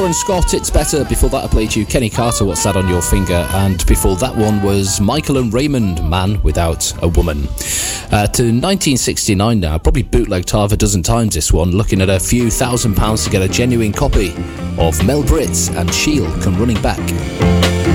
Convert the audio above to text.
Warren Scott, It's Better. Before that I played you Kenny Carter, What's That on Your Finger, and before that one was Michael and Raymond, Man Without a Woman. To 1969 now, probably bootlegged half a dozen times this one, looking at a few £1,000s to get a genuine copy of Mel Brits and She'll Come Running Back.